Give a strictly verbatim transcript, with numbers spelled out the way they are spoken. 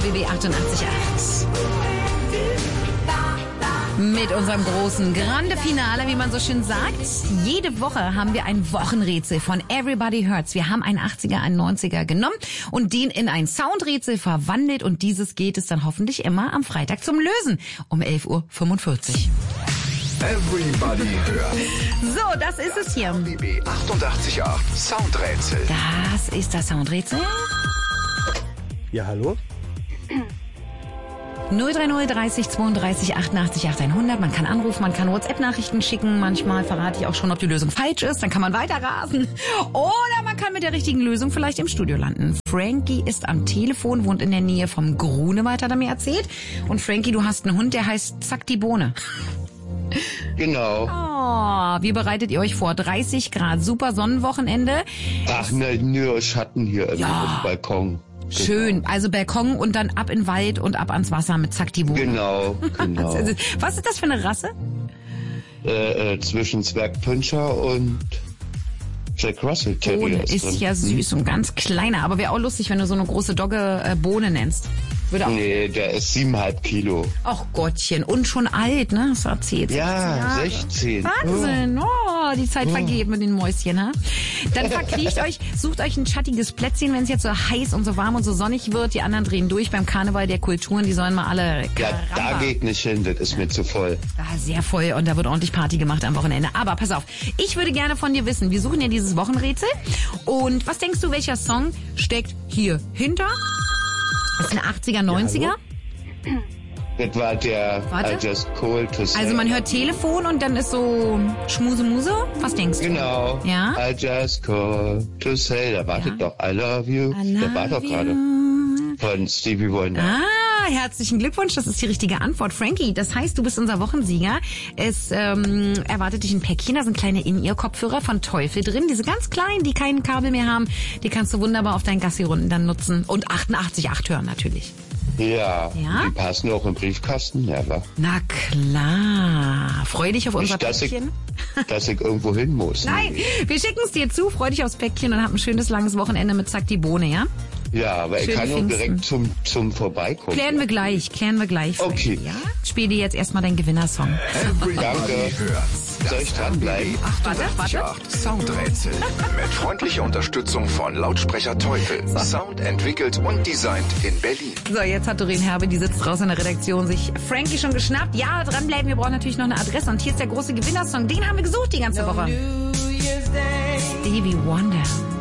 W B achtundachtzig Komma acht. Mit unserem großen Grande Finale, wie man so schön sagt. Jede Woche haben wir ein Wochenrätsel von Everybody Hurts. Wir haben einen achtziger, einen neunziger genommen und den in ein Soundrätsel verwandelt. Und dieses geht es dann hoffentlich immer am Freitag zum Lösen um elf Uhr fünfundvierzig. Everybody hört. So, das ist es hier. W B achtundachtzig Komma acht Soundrätsel. Das ist das Soundrätsel. Ja, hallo? null drei null dreißig zweiunddreißig achtundachtzig achthundert. Man kann anrufen, man kann WhatsApp-Nachrichten schicken. Manchmal verrate ich auch schon, ob die Lösung falsch ist. Dann kann man weiterrasen. Oder man kann mit der richtigen Lösung vielleicht im Studio landen. Frankie ist am Telefon, wohnt in der Nähe vom Grunewald, hat er mir erzählt. Und Frankie, du hast einen Hund, der heißt Zack die Bohne. Genau. Oh, wie bereitet ihr euch vor? dreißig Grad, super Sonnenwochenende. Ach, ne, nur Schatten hier im, Ja. im Balkon. Schön, also Balkon und dann ab in den Wald und ab ans Wasser mit Zack die Bohne. Genau, genau. Was ist das für eine Rasse? äh, äh, zwischen Zwergpinscher und Jack Russell Terrier Bohne ist, ist drin. ja süß und ganz kleiner, aber wäre auch lustig, wenn du so eine große Dogge äh, Bohne nennst. Würde auch. Nee, der ist siebeneinhalb Kilo. Ach Gottchen, und schon alt, ne? Das erzählt. Ja, sechzehn. Wahnsinn, oh, die Zeit vergeht mit den Mäuschen, ha? Dann verkriecht euch, sucht euch ein schattiges Plätzchen, wenn es jetzt so heiß und so warm und so sonnig wird. Die anderen drehen durch beim Karneval der Kulturen, die sollen mal alle Ja, Karamba. da geht nicht hin, das ist mir zu voll. Ah, sehr voll und da wird ordentlich Party gemacht am Wochenende. Aber pass auf, ich würde gerne von dir wissen, wir suchen ja dieses Wochenrätsel. Und was denkst du, welcher Song steckt hier hinter? Das ist eine achtziger, neunziger. Das war der Warte. I Just Called to Say. Also man hört Telefon und dann ist so Schmuse-Muse. Was denkst du? Genau. Ja? I just called to say. Da wartet Ja. doch I love you. I Der love war doch you. gerade von Stevie Wonder. Ah, herzlichen Glückwunsch, das ist die richtige Antwort. Frankie, das heißt, du bist unser Wochensieger. Es ähm, erwartet dich ein Päckchen, da sind kleine In-Ear-Kopfhörer von Teufel drin. Diese ganz kleinen, die kein Kabel mehr haben, die kannst du wunderbar auf deinen Gassi-Runden dann nutzen. Und achtundachtzig Komma acht hören natürlich. Ja, Ja? die passen auch im Briefkasten, ja, wa? Na klar. Freu dich auf unser Nicht, dass ich, Päckchen. dass ich irgendwo hin muss. Nein, wir schicken es dir zu. Freu dich aufs Päckchen und hab ein schönes langes Wochenende mit Zack die Bohne, ja? Ja, aber ich Schöne kann auch Pfingsten. direkt zum, zum Vorbeikommen. Klären wir gleich, klären wir gleich. Frankie, Okay. Ja? Spiel dir jetzt erstmal deinen Gewinnersong. Everybody Danke. hört. Soll ich dranbleiben? Warte, warte. acht Soundrätsel. Mit freundlicher Unterstützung von Lautsprecher Teufel. Sound entwickelt und designt in Berlin. So, jetzt hat Doreen Herbe, die sitzt draußen in der Redaktion, sich Frankie schon geschnappt. Ja, dranbleiben, wir brauchen natürlich noch eine Adresse. Und hier ist der große Gewinnersong. Den haben wir gesucht die ganze Woche. Stevie Wonder.